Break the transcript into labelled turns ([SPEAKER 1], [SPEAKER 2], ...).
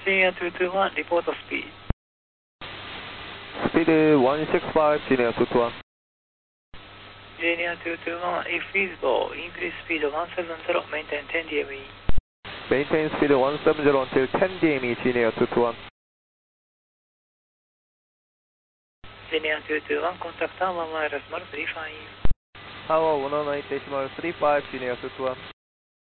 [SPEAKER 1] Senior 221, report of speed.
[SPEAKER 2] Speed 165, Senior 221.
[SPEAKER 1] Senior 221, if feasible, increase speed 170, maintain 10 DME.
[SPEAKER 2] Maintain speed 170 until 10 DME, Senior 221.
[SPEAKER 1] Senior 221, contact 119.35.
[SPEAKER 2] Tower 119.35, Senior 221.